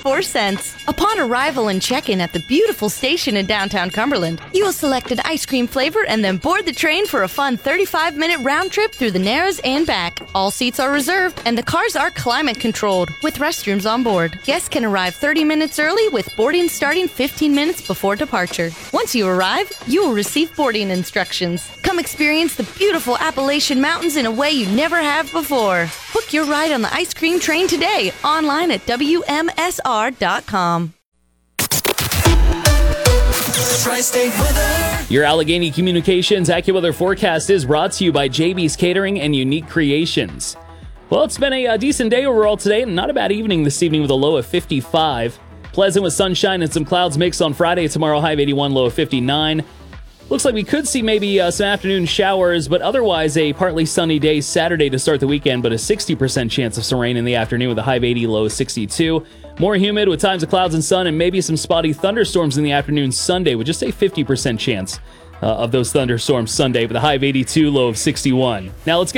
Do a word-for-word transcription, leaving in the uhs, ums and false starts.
four cents. Upon arrival and check-in at the beautiful station in downtown Cumberland, you will select an ice cream flavor and then board the train for a fun thirty-five minute round trip through the Narrows and back. All seats are reserved and the cars are climate controlled with restrooms on board. Guests can arrive thirty minutes early with boarding starting fifteen minutes before departure. Once you arrive, you will receive boarding instructions. Come experience the beautiful Appalachian Mountains in a way you never have before. Book your ride on the ice cream train today online at W M S R dot com. Your Allegheny Communications AccuWeather forecast is brought to you by J B's Catering and Unique Creations. Well, it's been a, a decent day overall today, and not a bad evening this evening with a low of fifty-five. Pleasant with sunshine and some clouds mixed on Friday. Tomorrow, high of eighty-one, low of fifty-nine. Looks like we could see maybe uh, some afternoon showers, but otherwise a partly sunny day Saturday to start the weekend, but a sixty percent chance of some rain in the afternoon with a high of eighty, low of sixty-two. More humid with times of clouds and sun, and maybe some spotty thunderstorms in the afternoon Sunday with just a fifty percent chance uh, of those thunderstorms Sunday with a high of eighty-two, low of sixty-one. Now let's get